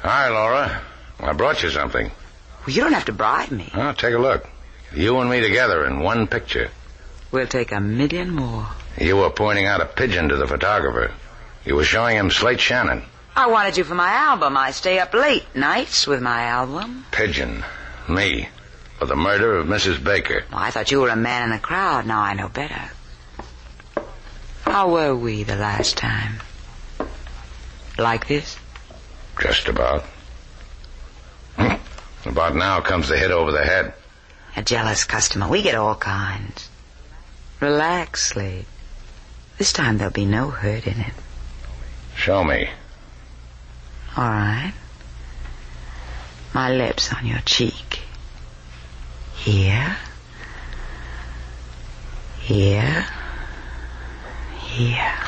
Hi, Laura. I brought you something. Well, you don't have to bribe me. Oh, take a look. You and me together in one picture. We'll take 1,000,000 more. You were pointing out a pigeon to the photographer. You were showing him Slate Shannon. I wanted you for my album. I stay up late nights with my album. Pigeon. Me. For the murder of Mrs. Baker. Well, I thought you were a man in the crowd. Now I know better. How were we the last time? Like this? Just about. About now comes the hit over the head. A jealous customer. We get all kinds. Relax, Slade. This time there'll be no hurt in it. Show me. All right. My lips on your cheek. Here. Here. Here.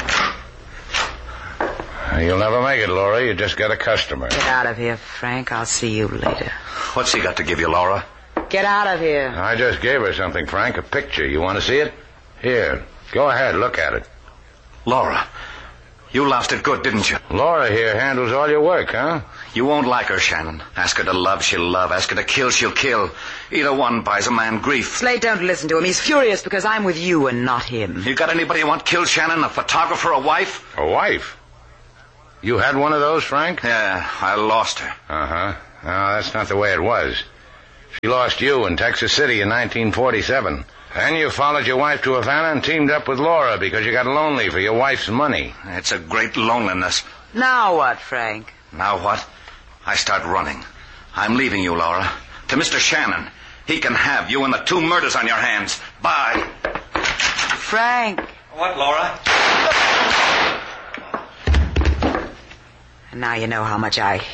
You'll never make it, Laura. You just got a customer. Get out of here, Frank. I'll see you later. What's he got to give you, Laura? Get out of here. I just gave her something, Frank. A picture. You want to see it? Here. Go ahead. Look at it. Laura, you lost it good, didn't you? Laura here handles all your work, huh? You won't like her, Shannon. Ask her to love, she'll love. Ask her to kill, she'll kill. Either one buys a man grief. Slade, don't listen to him. He's furious because I'm with you and not him. You got anybody you want killed, Shannon? A photographer, a wife? A wife? You had one of those, Frank? Yeah, I lost her. Uh-huh. No, that's not the way it was. She lost you in Texas City in 1947. Then you followed your wife to Havana and teamed up with Laura because you got lonely for your wife's money. It's a great loneliness. Now what, Frank? Now what? I start running. I'm leaving you, Laura. To Mr. Shannon. He can have you and the 2 murders on your hands. Bye. Frank. What, Laura? And now you know how much I